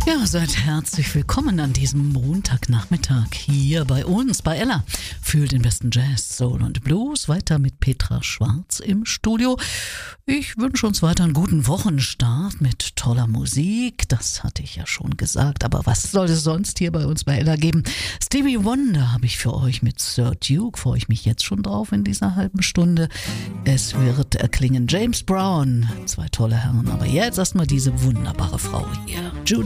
Ja, seid herzlich willkommen an diesem Montagnachmittag hier bei uns, bei Ella. Für den besten Jazz, Soul und Blues. Weiter mit Petra Schwarz im Studio. Ich wünsche uns weiter einen guten Wochenstart mit toller Musik. Das hatte ich ja schon gesagt, aber was soll es sonst hier bei uns bei Ella geben? Stevie Wonder habe ich für euch mit Sir Duke. Freue ich mich jetzt schon drauf in dieser halben Stunde. Es wird erklingen James Brown. Zwei tolle Herren, aber jetzt erstmal diese wunderbare Frau hier. Judy